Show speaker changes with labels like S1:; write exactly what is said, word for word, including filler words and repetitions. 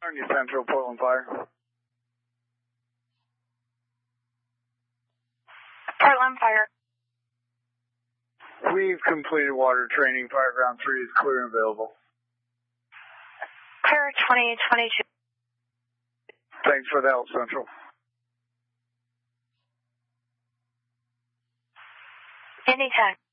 S1: Army Central, Portland Fire.
S2: Portland Fire.
S1: We've completed water training. Fire ground three is clear and available.
S2: Clear twenty twenty-two.
S1: Thanks for the help, Central.
S2: Anytime.